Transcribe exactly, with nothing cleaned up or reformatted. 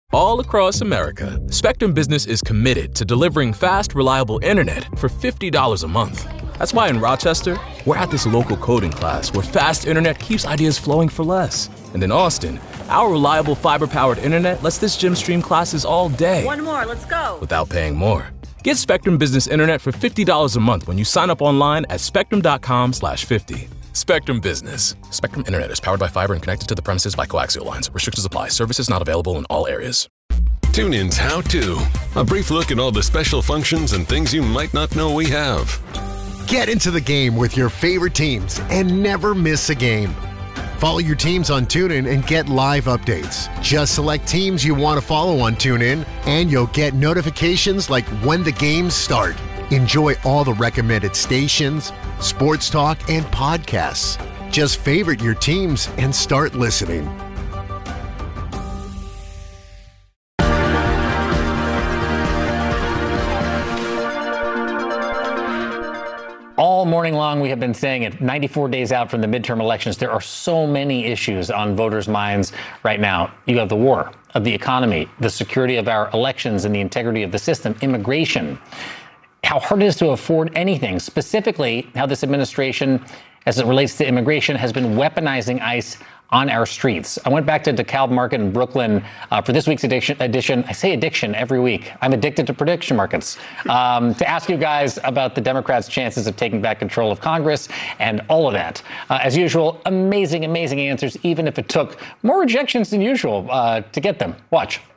All across America, Spectrum Business is committed to delivering fast, reliable internet for fifty dollars a month. That's why in Rochester, we're at this local coding class where fast internet keeps ideas flowing for less. And in Austin, our reliable fiber-powered internet lets this gym stream classes all day. One more, let's go. Without paying more. Get Spectrum Business Internet for fifty dollars a month when you sign up online at spectrum.com slash 50. Spectrum Business. Spectrum Internet is powered by fiber and connected to the premises by coaxial lines. Restrictions apply. Services not available in all areas. TuneIn's How To. A brief look at all the special functions and things you might not know we have. Get into the game with your favorite teams and never miss a game. Follow your teams on TuneIn and get live updates. Just select teams you want to follow on TuneIn, and you'll get notifications like when the games start. Enjoy all the recommended stations, sports talk, and podcasts. Just favorite your teams and start listening. All morning long, we have been saying it, ninety-four days out from the midterm elections, there are so many issues on voters' minds right now. You have the war, of the economy, the security of our elections and the integrity of the system, immigration, how hard it is to afford anything, specifically how this administration, as it relates to immigration, has been weaponizing ICE on our streets. I went back to DeKalb Market in Brooklyn uh, for this week's edition, edition. I say addiction every week. I'm addicted to prediction markets. Um, to ask you guys about the Democrats' chances of taking back control of Congress and all of that. Uh, as usual, amazing, amazing answers, even if it took more rejections than usual uh, to get them. Watch.